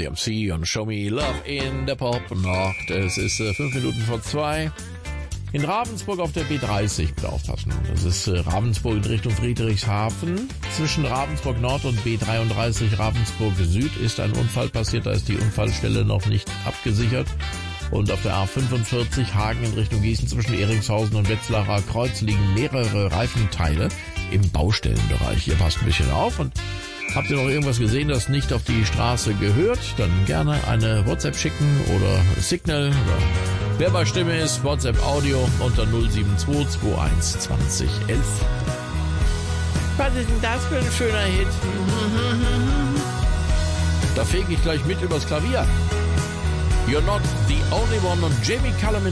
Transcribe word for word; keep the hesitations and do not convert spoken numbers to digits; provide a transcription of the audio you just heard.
D M C und Show Me Love in der Pop-Nacht. Es ist äh, fünf Minuten vor zwei. In Ravensburg auf der B dreißig, bitte aufpassen. Das ist äh, Ravensburg in Richtung Friedrichshafen. Zwischen Ravensburg Nord und B dreiunddreißig Ravensburg Süd ist ein Unfall passiert. Da ist die Unfallstelle noch nicht abgesichert. Und auf der A fünfundvierzig Hagen in Richtung Gießen zwischen Eringshausen und Wetzlarer Kreuz liegen mehrere Reifenteile im Baustellenbereich. Ihr passt ein bisschen auf. Und habt ihr noch irgendwas gesehen, das nicht auf die Straße gehört? Dann gerne eine WhatsApp schicken oder Signal oder wer bei Stimme ist, WhatsApp Audio unter null sieben zwei zwei eins zwanzig elf. Was ist denn das für ein schöner Hit? Da fege ich gleich mit übers Klavier. You're Not the Only One und Jamie Cullum